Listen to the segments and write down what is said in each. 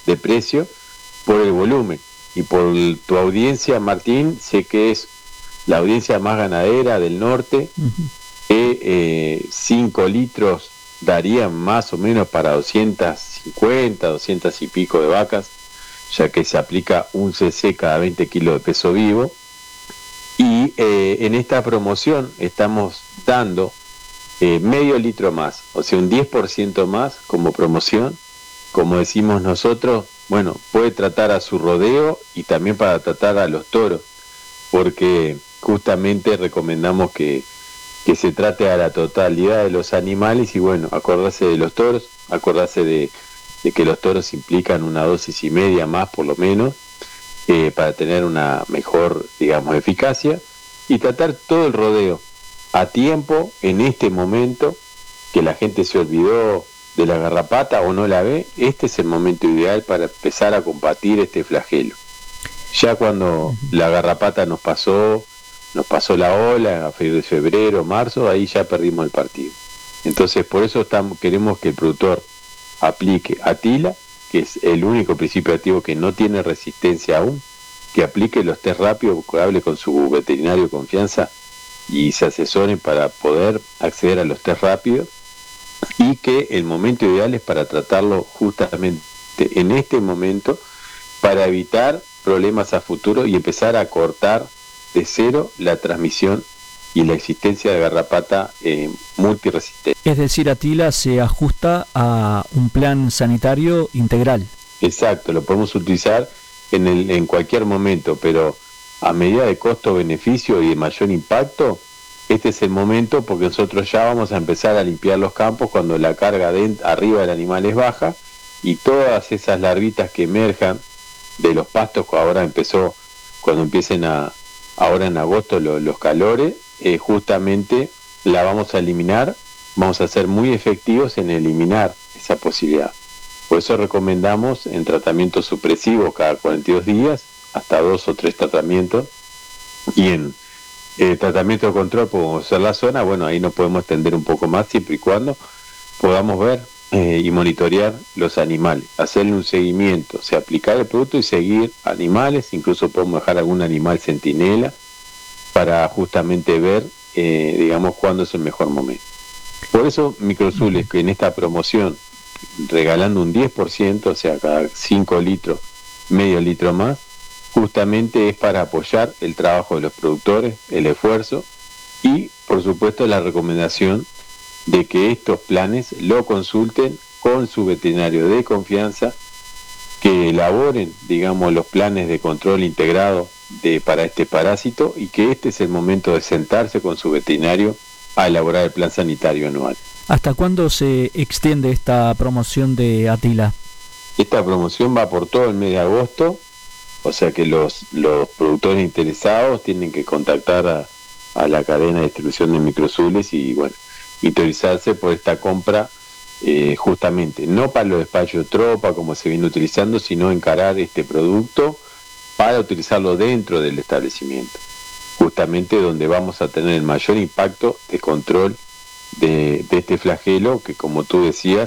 de precio por el volumen. Y por tu audiencia, Martín, sé que es la audiencia más ganadera del norte, que 5 litros darían más o menos para 250, 200 y pico de vacas, ya que se aplica un cc cada 20 kilos de peso vivo. Y en esta promoción estamos dando medio litro más, o sea, un 10% más como promoción. Como decimos nosotros, bueno, puede tratar a su rodeo y también para tratar a los toros, porque justamente recomendamos que se trate a la totalidad de los animales y bueno, acordarse de los toros, acordarse de que los toros implican una dosis y media más por lo menos, para tener una mejor, digamos, eficacia, y tratar todo el rodeo a tiempo en este momento que la gente se olvidó de la garrapata o no la ve. Este es el momento ideal para empezar a combatir este flagelo. Ya cuando la garrapata nos pasó la ola a febrero, marzo, ahí ya perdimos el partido. Entonces por eso queremos que el productor aplique Atila, que es el único principio activo que no tiene resistencia aún, que aplique los test rápidos, que hable con su veterinario de confianza y se asesoren para poder acceder a los test rápidos, y que el momento ideal es para tratarlo justamente en este momento para evitar problemas a futuro y empezar a cortar de cero la transmisión y la existencia de garrapata multiresistente. Es decir, Atila se ajusta a un plan sanitario integral. Exacto, lo podemos utilizar en cualquier momento, pero a medida de costo-beneficio y de mayor impacto, este es el momento, porque nosotros ya vamos a empezar a limpiar los campos cuando la carga arriba del animal es baja, y todas esas larvitas que emerjan de los pastos, cuando empiecen ahora en agosto los calores, justamente la vamos a eliminar. Vamos a ser muy efectivos en eliminar esa posibilidad. Por eso recomendamos en tratamientos supresivos cada 42 días, hasta 2 o 3 tratamientos, y en tratamiento de control podemos hacer la zona. Bueno, ahí nos podemos extender un poco más siempre y cuando podamos ver y monitorear los animales, hacerle un seguimiento, o sea, aplicar el producto y seguir animales. Incluso podemos dejar algún animal centinela para justamente ver, digamos, cuándo es el mejor momento. Por eso Microsul, que en esta promoción, regalando un 10%, o sea, cada 5 litros, medio litro más, justamente es para apoyar el trabajo de los productores, el esfuerzo, y por supuesto la recomendación de que estos planes lo consulten con su veterinario de confianza, que elaboren, digamos, los planes de control integrado para este parásito, y que este es el momento de sentarse con su veterinario a elaborar el plan sanitario anual. ¿Hasta cuándo se extiende esta promoción de Atila? Esta promoción va por todo el mes de agosto, o sea que los productores interesados tienen que contactar a la cadena de distribución de Microsules y, bueno, interesarse por esta compra, justamente, no para los despachos de tropa como se viene utilizando, sino encarar este producto para utilizarlo dentro del establecimiento, justamente donde vamos a tener el mayor impacto de control de este flagelo que, como tú decías,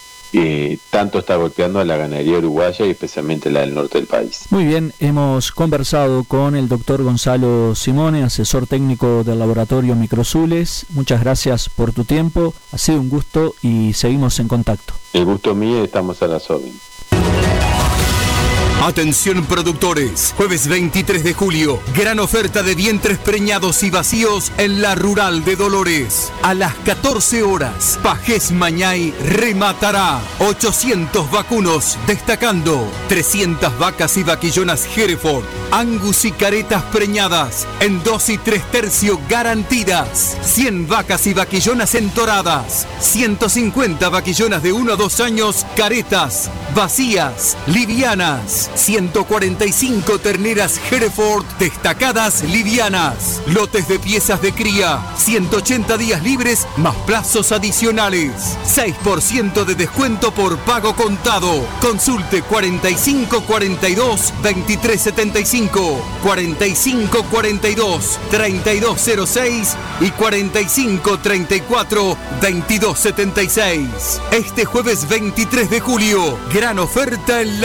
tanto está golpeando a la ganadería uruguaya y especialmente la del norte del país. Muy bien, hemos conversado con el doctor Gonzalo Simone, asesor técnico del laboratorio Microsules. Muchas gracias por tu tiempo, ha sido un gusto y seguimos en contacto. El gusto mío, estamos a las órdenes. Atención productores, jueves 23 de julio, gran oferta de vientres preñados y vacíos en la Rural de Dolores. A las 14 horas, Pajés Mañay rematará 800 vacunos, destacando 300 vacas y vaquillonas Hereford, Angus y caretas preñadas en 2 y 3 tercios garantidas, 100 vacas y vaquillonas entoradas, 150 vaquillonas de 1 a 2 años caretas, vacías, livianas, 145 terneras Hereford destacadas livianas, lotes de piezas de cría, 180 días libres más plazos adicionales, 6% de descuento por pago contado. Consulte 45 42 23 75, 45 42 32 06 y 45 34 22 76. Este jueves 23 de julio, gran oferta en la